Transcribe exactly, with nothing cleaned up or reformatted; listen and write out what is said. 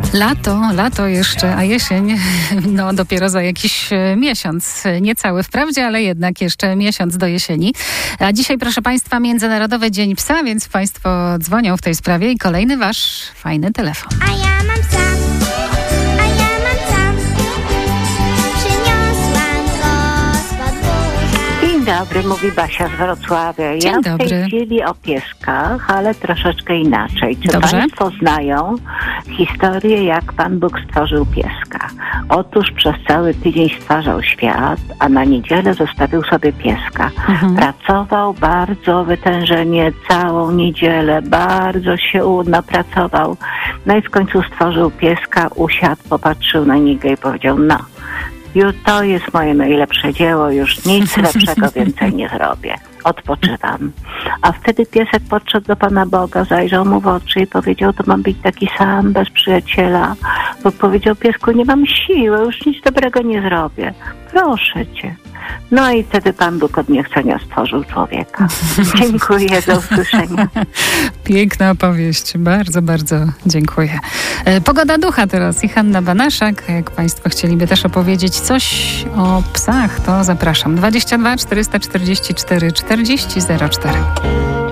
Lato, lato jeszcze, a jesień no dopiero za jakiś miesiąc. Niecały wprawdzie, ale jednak jeszcze miesiąc do jesieni. A dzisiaj, proszę Państwa, Międzynarodowy Dzień Psa, więc Państwo dzwonią w tej sprawie i kolejny Wasz fajny telefon. A ja mam psa, a ja mam psa. Przyniosłam go z podwórza. Dzień dobry, mówi Basia z Wrocławia. Dzień ja w dobry. tej chwili o pieskach, ale troszeczkę inaczej. Czy Dobrze. Państwo znają historię, jak Pan Bóg stworzył pieska? Otóż przez cały tydzień stwarzał świat, a na niedzielę zostawił sobie pieska. Mhm. Pracował bardzo wytężenie całą niedzielę, bardzo się napracował. No i w końcu stworzył pieska, usiadł, popatrzył na niego i powiedział: no, już to jest moje najlepsze dzieło, już nic lepszego więcej nie zrobię. Odpoczywam. A wtedy piesek podszedł do Pana Boga, zajrzał mu w oczy i powiedział: to mam być taki sam, bez przyjaciela. Bo powiedział: piesku, nie mam siły, już nic dobrego nie zrobię. Proszę Cię. No i wtedy Pan Bóg od niechcenia stworzył człowieka. Dziękuję, do usłyszenia. Piękna opowieść. Bardzo, bardzo dziękuję. E, Pogoda ducha teraz i Hanna Banaszak. Jak Państwo chcieliby też opowiedzieć coś o psach, to zapraszam. dwadzieścia dwa czterysta czterdzieści cztery czterdzieści zero cztery.